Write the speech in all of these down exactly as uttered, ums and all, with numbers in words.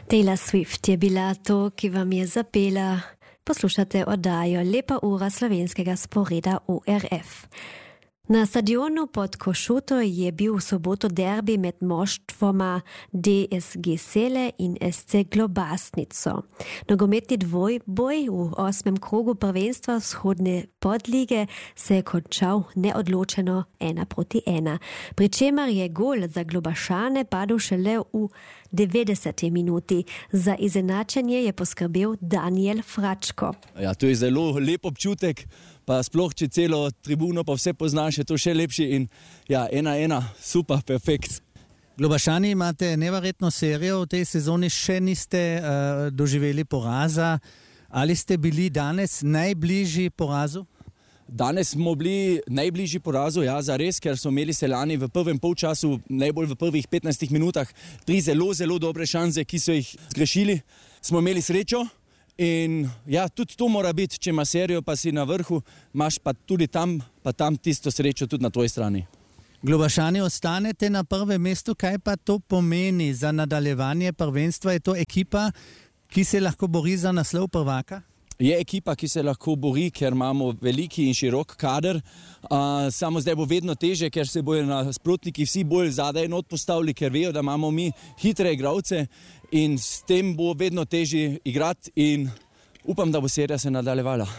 Taylor Swift je bila to, ki vam je zapela. Poslušate oddajo Lepa ura slovenskega sporeda O R F. Na stadionu pod Košuto je bil v soboto derbi med moštvoma D S G Sele in S C Globasnico. Nogometni dvojboj v osmem krogu prvenstva vzhodne podlige se je končal neodločeno ena proti ena. Pričemer je gol za Globašane padel šele v devetdeseti minuti. Za izenačenje je poskrbel Daniel Fračko. Ja, to je zelo lep občutek, pa sploh, če celo tribuno pa vse poznaš, je to še lepši in ja, ena ena, super, perfekt. Globašani imate neverjetno serijo, v tej sezoni še niste uh, doživeli poraza. Ali ste bili danes najbližji porazu? Danes smo bili najbližji porazu, ja, zares, ker so imeli Seljani v prvem polčasu, najbolj v prvih petnajstih minutah, tri zelo, zelo dobre šanse, ki so jih zgrešili. Smo imeli srečo in ja, tudi to mora biti, če ima serijo, pa si na vrhu, imaš pa tudi tam, pa tam tisto srečo tudi na tvoji strani. Globašani, ostanete na prvem mestu, kaj pa to pomeni za nadaljevanje prvenstva? Je to ekipa, ki se lahko bori za naslov prvaka? Je ekipa, ki se lahko bori, ker imamo veliki in širok kader. Uh, samo zdaj bo vedno teže, ker se bojo nasprotniki vsi bolj zadaj not postavili, ker vejo, da imamo mi hitre igralce in s tem bo vedno težje igrati in upam, da bo serija se nadaljevala.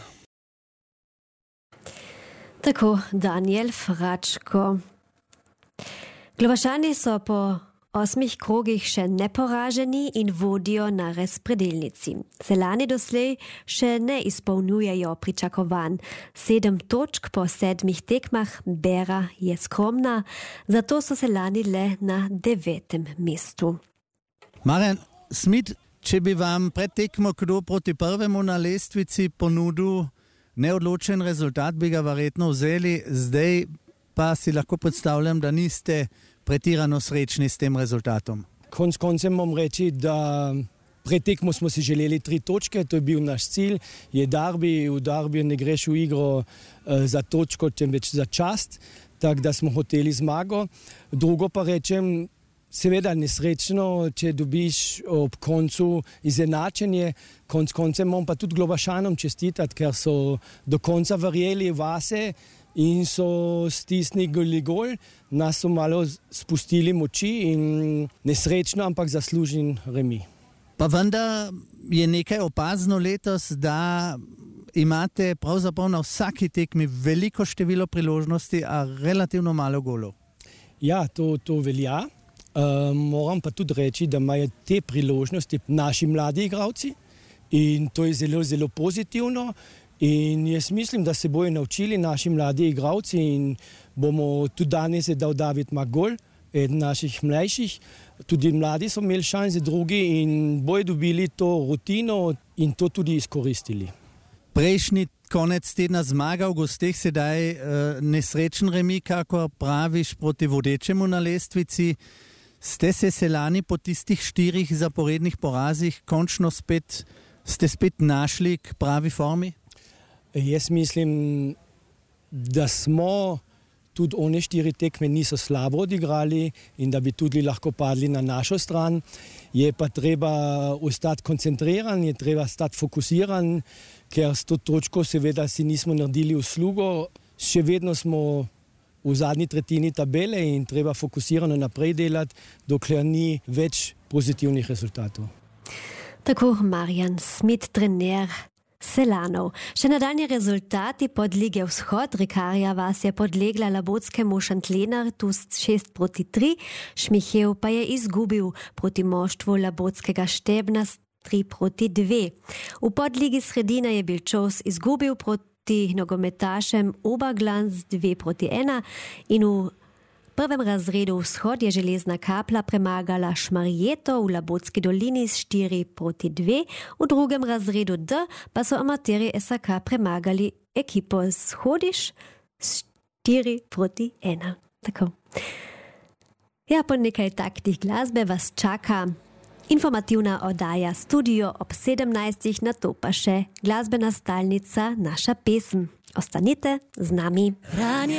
Tako Daniel Fračko. Globašani so po osmih krogih še neporaženi in vodijo na razpredelnici. Seljani doslej še ne izpolnjujejo pričakovanj. Sedem točk po sedmih tekmah, bera je skromna, zato so Seljani le na devetem mestu. Marjan Smit, če bi vam pred tekmo kdo proti prvemu na lestvici ponudil neodločen rezultat, bi ga verjetno vzeli, zdaj pa si lahko predstavljam, da niste pretirano srečni s tem rezultatom. Konc koncem moram reči, da pred tekmo smo si želeli tri točke, to je bil naš cilj, je derbi, v derbiju ne greš v igro uh, za točko, temveč za čast, tako da smo hoteli zmago. Drugo pa rečem, seveda nesrečno, če dobiš ob koncu izenačenje, konc koncem moram pa tudi Globašanom čestitati, ker so do konca verjeli vase in so stisnili gol, nas so malo spustili moči in nesrečno, ampak zaslužen remi. Pa vendar je nekaj opazno letos, da imate pravzaprav na vsaki tekmi veliko število priložnosti, a relativno malo golov. Ja, to, to velja. Uh, moram pa tudi reči, da imajo te priložnosti naši mladi igralci in to je zelo, zelo pozitivno. In jaz mislim, da se bojo naučili naši mladi igralci in bomo tudi danes je dal David Magol, eden naših mlajših. Tudi mladi so imeli šanse, drugi in bojo dobili to rutino in to tudi izkoristili. Prejšnji konec tedna zmaga v gosteh, sedaj e, nesrečen remi, kako praviš, proti vodečemu na lestvici. Ste se Seljani po tistih štirih zaporednih porazih končno spet, ste spet našli k pravi formi? Jaz mislim, da smo tudi one štiri tekme niso slabo odigrali in da bi tudi lahko padli na našo stran. Je pa treba ostati koncentriran, je treba stati fokusiran, ker s to točko seveda si nismo naredili uslugo. Še vedno smo v zadnji tretjini tabele in treba fokusirano naprej delati, dokler ni več pozitivnih rezultatov. Tako Marjan Smit, trener Seljanov. Še nadaljnji rezultati pod Lige Vzhod. Rekarja vas je podlegla labotskemu Šentlenartu šest proti tri, Šmihev pa je izgubil proti moštvu labotskega Štebna tri proti dve. V podligi Sredina je Bilčovs izgubil proti nogometašem Oberglanz dve proti ena in v V prvem razredu Vzhod je Železna Kapla premagala Šmarjeto v Labotski dolini s štiri proti dve, v drugem razredu D pa so amaterji S A K premagali ekipo z Hodiš s štiri proti ena. Tako. Ja, po nekaj taktih glasbe vas čaka informativna oddaja Studio ob sedemnajstih, nato pa še glasbena stalnica Naša pesem. Ostanite z nami.